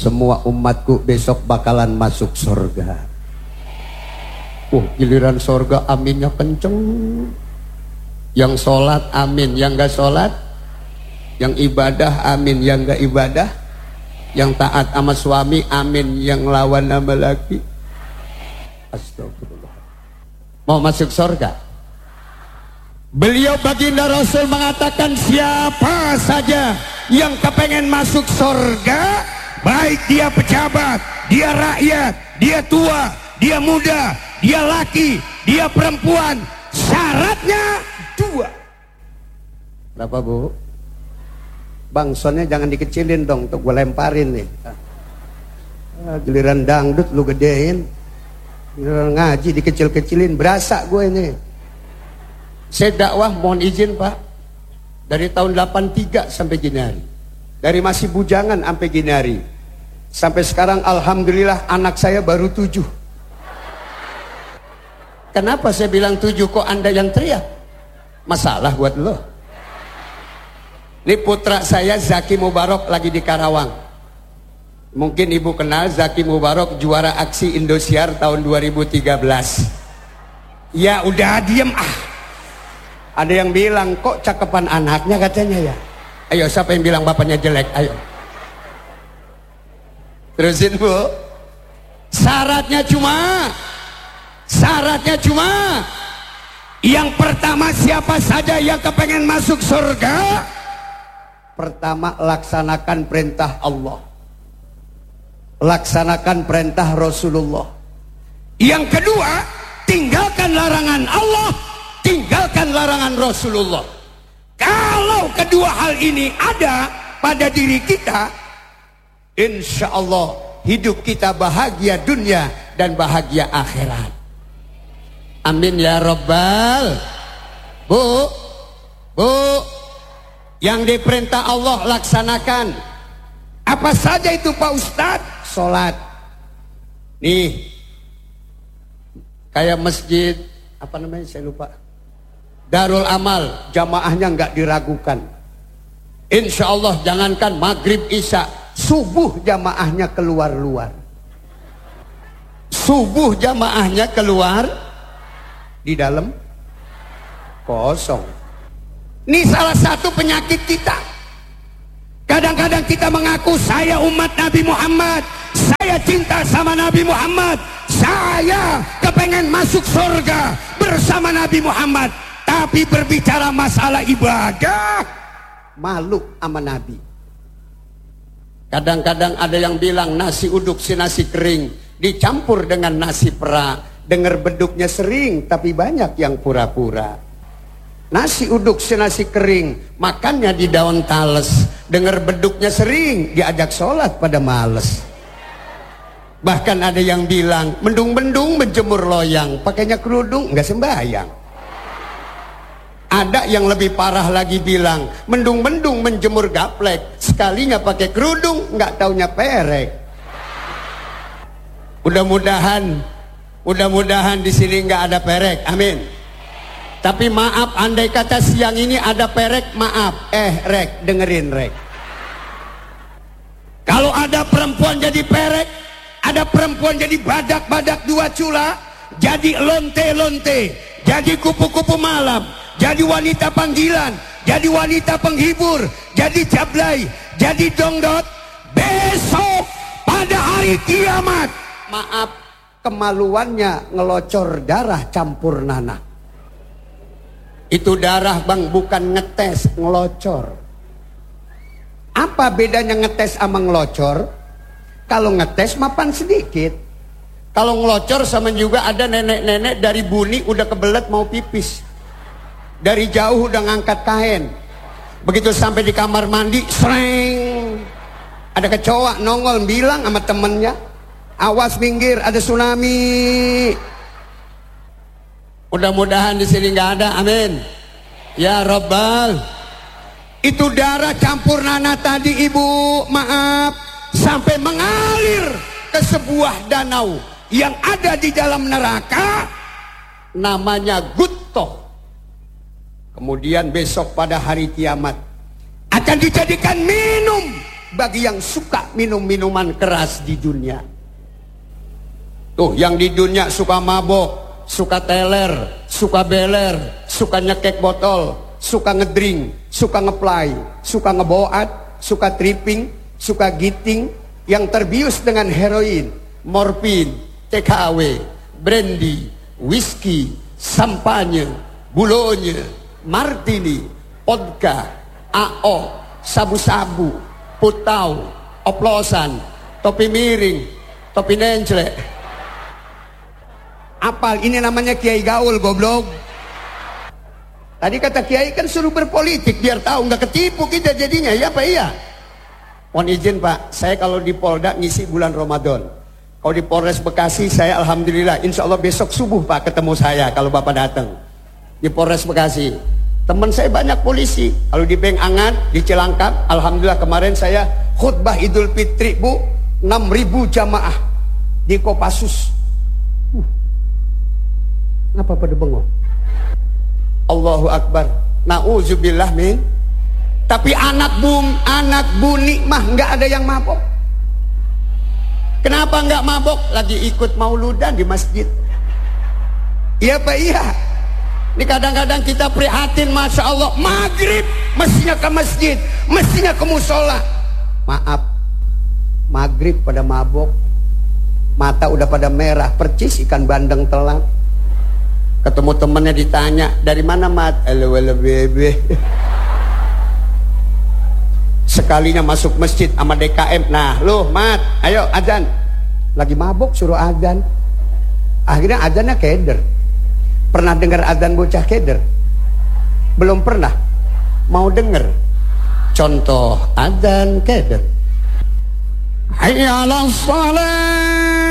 semua umatku besok bakalan masuk surga. Giliran surga aminnya kenceng. Yang sholat amin, yang gak sholat, yang ibadah amin, yang gak ibadah, yang taat sama suami amin, yang lawan sama laki. Astagfirullah. Mau masuk surga? Beliau baginda Rasul mengatakan, siapa saja yang kepengen masuk surga, baik dia pejabat, dia rakyat, dia tua, dia muda, dia laki, dia perempuan, syaratnya 2. Berapa, Bu? Bangsonnya jangan dikecilin dong, untuk gue lemparin nih. Giliran dangdut lu gedein, giliran ngaji dikecil-kecilin, berasa gue ini. Saya dakwah, mohon izin Pak, dari tahun 83 sampai gini hari. Dari masih bujangan sampai gini hari. Sampai sekarang alhamdulillah anak saya baru 7. Kenapa saya bilang 7, kok Anda yang teriak? Masalah buat lo. Ini putra saya Zaki Mubarok lagi di Karawang. Mungkin ibu kenal Zaki Mubarok, juara aksi Indosiar tahun 2013. Ya udah diem ah. Ada yang bilang kok cakepan anaknya katanya ya. Ayo siapa yang bilang bapaknya jelek? Ayo. Terusin Bu. Syaratnya cuma yang pertama, siapa saja yang kepengen masuk surga, pertama laksanakan perintah Allah, laksanakan perintah Rasulullah. Yang kedua, tinggalkan larangan Allah, tinggalkan larangan Rasulullah. Kalau kedua hal ini ada pada diri kita, insya Allah hidup kita bahagia dunia dan bahagia akhirat. Amin ya Rabbal. Bu, yang diperintah Allah laksanakan. Apa saja itu Pak Ustadz? Sholat. Nih, kayak masjid apa namanya saya lupa, Darul Amal, jamaahnya nggak diragukan. Insya Allah jangankan maghrib isya, subuh jamaahnya keluar-luar. Subuh jamaahnya keluar, di dalam kosong. Ini salah satu penyakit kita. Kadang-kadang kita mengaku saya umat Nabi Muhammad, saya cinta sama Nabi Muhammad, saya kepengen masuk surga bersama Nabi Muhammad. Tapi berbicara masalah ibadah, malu sama Nabi. Kadang-kadang ada yang bilang nasi uduk si nasi kering dicampur dengan nasi perak. Dengar beduknya sering, tapi banyak yang pura-pura. Nasi uduk si nasi kering, makannya di daun tales. Dengar beduknya sering, diajak sholat pada males. Bahkan ada yang bilang, mendung-mendung menjemur loyang, pakainya kerudung, nggak sembahyang. Ada yang lebih parah lagi bilang, mendung-mendung menjemur gaplek, sekalinya pakai kerudung, nggak taunya perek. Mudah-mudahan di sini nggak ada perek, amin. Tapi maaf, andai kata siang ini ada perek, maaf. Rek, dengerin rek. Kalau ada perempuan jadi perek, ada perempuan jadi badak-badak 2 cula, jadi lonte-lonte, jadi kupu-kupu malam, jadi wanita panggilan, jadi wanita penghibur, jadi jablay, jadi dongdot. Besok pada hari kiamat, maaf, kemaluannya ngelocor darah campur nanah. Itu darah bang, bukan ngetes, ngelocor. Apa bedanya ngetes sama ngelocor? Kalau ngetes mapan sedikit. Kalau ngelocor sama juga ada nenek-nenek dari Buni udah kebelet mau pipis. Dari jauh udah ngangkat kain. Begitu sampai di kamar mandi, sreng. Ada kecoa nongol bilang sama temennya, awas minggir, ada tsunami. Mudah-mudahan di sini nggak ada, amin. Ya Rabbal. Itu darah campur nanah tadi ibu, maaf, sampai mengalir ke sebuah danau yang ada di dalam neraka, namanya Gutto. Kemudian besok pada hari kiamat akan dijadikan minum bagi yang suka minum minuman keras di dunia. Tuh yang di dunia suka mabok, suka teler, suka beler, suka nyekek botol, suka ngedrink, suka ngeplay, suka ngeboat, suka tripping, suka giting, yang terbius dengan heroin, morfin, TKW, brandy, whisky, sampanye, bulonye, martini, vodka, AO, sabu-sabu, putau, oplosan, topi miring, topi nenclek. Apal, ini namanya kiai gaul, goblok. Tadi kata kiai kan suruh berpolitik biar tahu, nggak ketipu kita jadinya, ya Pak, iya. Mohon izin Pak, saya kalau di Polda ngisi bulan Ramadan. Kalau di Polres Bekasi saya alhamdulillah, insya Allah besok subuh Pak ketemu saya kalau Bapak datang. Di Polres Bekasi, teman saya banyak polisi. Kalau di Beng Angan, di Cilangkap, alhamdulillah kemarin saya khutbah Idul Fitri Bu, 6.000 jamaah di Kopassus. Kenapa pada bengong? Allahu Akbar. Nauzubillah min. Tapi anak bu nikmah nggak ada yang mabok. Kenapa nggak mabok? Lagi ikut mauludan di masjid. Iya Pak, iya. Ini kadang-kadang kita prihatin, masya Allah. Maghrib mestinya ke masjid, mestinya ke musola. Maaf, maghrib pada mabok, mata udah pada merah percis, ikan bandeng telat. Ketemu temennya ditanya, dari mana Mat? Elo bebe. Sekalinya masuk masjid sama DKM. Nah lu Mat, ayo azan. Lagi mabuk suruh azan. Akhirnya azannya keder. Pernah dengar azan bocah keder? Belum pernah. Mau denger contoh azan keder? Hayya 'alas shalah.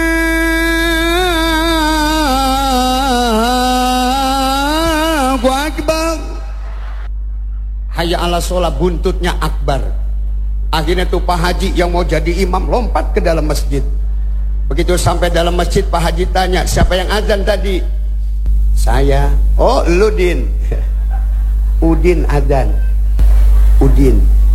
Hayya 'alas shalah, buntutnya akbar. Akhirnya tuh Pak Haji yang mau jadi imam lompat ke dalam masjid. Begitu sampai dalam masjid, Pak Haji tanya, siapa yang azan tadi? Saya. Oh lu Din. Udin azan. Udin.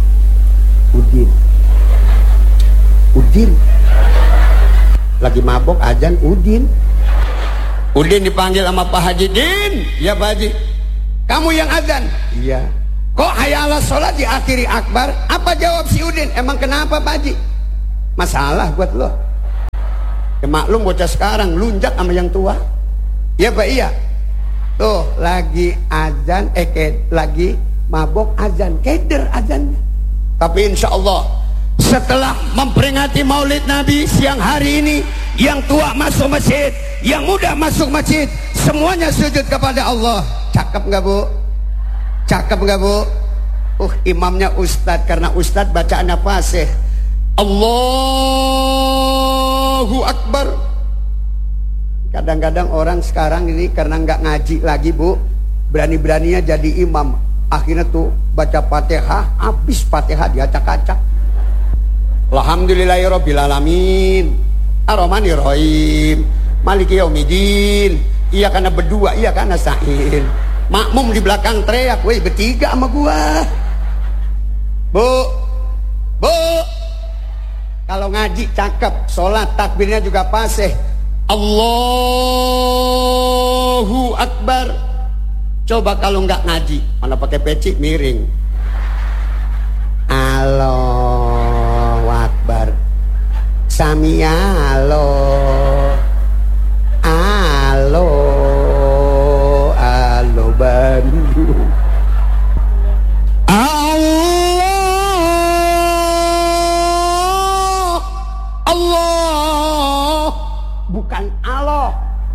Lagi mabok azan Udin. Udin dipanggil sama Pak Haji. Din. Ya Pak Haji. Kamu yang azan? Iya. Kok hayya 'alas shalah diakhiri akbar? Apa jawab si Udin? Emang kenapa Pak Haji? Masalah buat lo. Ya maklum bocah sekarang lunjak sama yang tua. Ya Pak, iya. Tuh lagi azan, lagi mabok azan, keder azannya. Tapi insya Allah setelah memperingati Maulid Nabi siang hari ini, yang tua masuk masjid, yang muda masuk masjid, semuanya sujud kepada Allah. Cakep nggak Bu? Cakep nggak Bu? Imamnya Ustadz, karena Ustadz bacaannya fasih. Allahu Akbar. Kadang-kadang orang sekarang ini karena nggak ngaji lagi Bu, berani-beraninya jadi imam. Akhirnya tuh baca Fatihah, habis Fatihah diacak-acak. Alhamdulillahirabbil alamin, Ar-Rahmanir Rahim, Maliki Yaumiddin. Iya karena berdua, iya karena sa'in. Makmum di belakang teriak, woi bertiga sama gua. Bu, kalau ngaji cakep, sholat takbirnya juga fasih. Allahu Akbar. Coba kalau nggak ngaji, mana pakai peci miring. Allahu Akbar. Samia alo Bandung. Allah bukan Allah.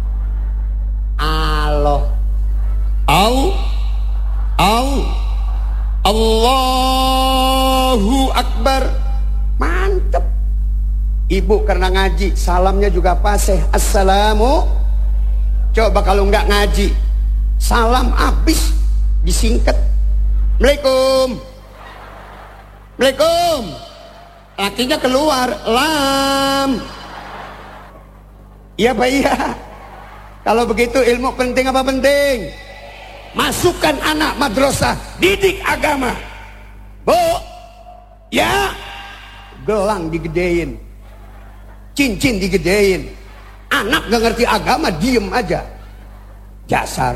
Allahu Akbar. Mantep. Ibu karena ngaji, salamnya juga fasih. Assalamu. Coba kalau nggak ngaji, salam habis disingkat. Assalamualaikum. Lakinya keluar, lam. Iya Pak, iya. Kalau begitu ilmu penting apa penting? Masukkan anak madrasah, didik agama. Bu, ya, gelang digedein, cincin digedein. Anak gak ngerti agama diem aja. Jasar.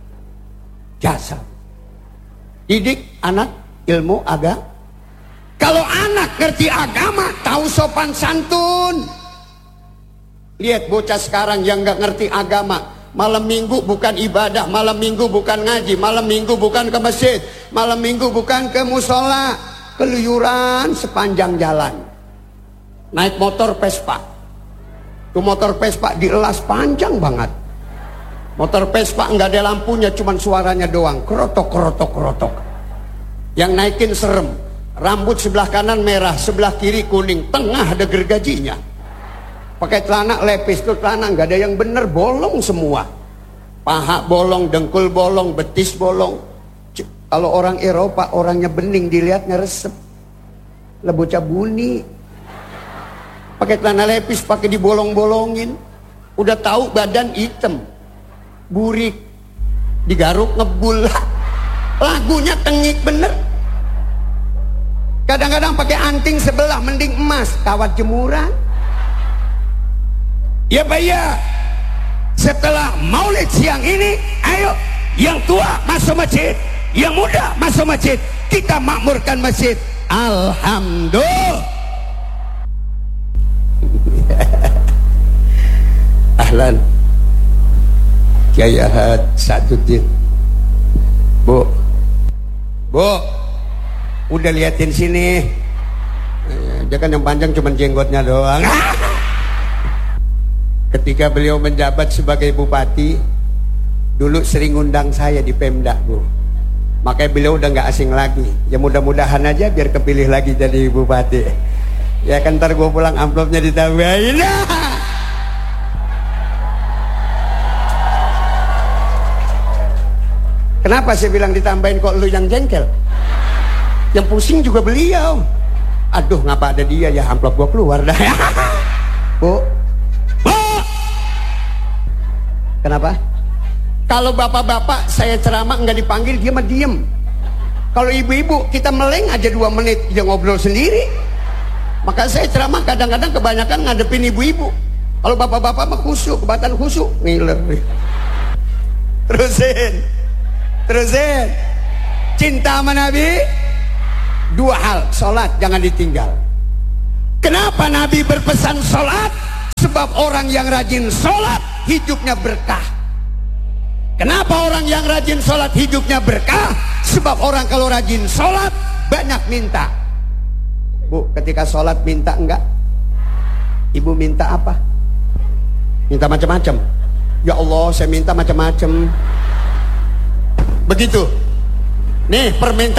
Didik anak ilmu agama. Kalau anak ngerti agama, tahu sopan santun. Lihat bocah sekarang yang gak ngerti agama. Malam minggu bukan ibadah, malam minggu bukan ngaji, malam minggu bukan ke masjid, malam minggu bukan ke musola, keluyuran sepanjang jalan. Naik motor Vespa. Tuh motor Vespa dielas panjang banget. Motor Vespa nggak ada lampunya, cuman suaranya doang, kerotok. Yang naikin serem, rambut sebelah kanan merah, sebelah kiri kuning, tengah ada gergajinya. Pakai celana lepis, tuh celana nggak ada yang bener, bolong semua. Paha bolong, dengkul bolong, betis bolong. Kalau orang Eropa orangnya bening, dilihatnya resep. Lah bocah buni. Pakai celana lepis, pakai dibolong-bolongin. Udah tahu badan hitam, burik, digaruk ngebul. Lagunya tengik bener. Kadang-kadang pakai anting sebelah, mending emas, kawat jemuran. Ya Pak ya, setelah maulid siang ini, ayo yang tua masuk masjid, yang muda masuk masjid, kita makmurkan masjid. Alhamdulillah. Ahlan Kiai Ahad Sa'duddin. Bu, udah liatin sini. Dia kan yang panjang cuman jenggotnya doang. Ketika beliau menjabat sebagai bupati, dulu sering undang saya di Pemda, Bu. Makanya beliau udah nggak asing lagi. Ya mudah-mudahan aja biar kepilih lagi jadi bupati. Ya kan ntar gue pulang amplopnya ditambahin. Kenapa saya bilang ditambahin, kok lu yang jengkel? Yang pusing juga beliau. Aduh, ngapa ada dia ya, amplop gue keluar dah. Bu, kenapa? Kalau bapak-bapak saya ceramah nggak dipanggil, dia mah diem. Kalau ibu-ibu kita meleng aja 2 menit, dia ngobrol sendiri. Maka saya ceramah kadang-kadang kebanyakan ngadepin ibu-ibu. Kalau bapak-bapak mah khusyuk, kebatan khusyuk, ngiler. Terusin. Cinta sama Nabi, 2 hal, sholat jangan ditinggal. Kenapa Nabi berpesan sholat? Sebab orang yang rajin sholat hidupnya berkah. Kenapa orang yang rajin sholat hidupnya berkah? Sebab orang kalau rajin sholat banyak minta. Bu, ketika sholat minta enggak? Ibu minta apa? Minta macam-macam. Ya Allah, saya minta macam-macam. Begitu. Nih permintaan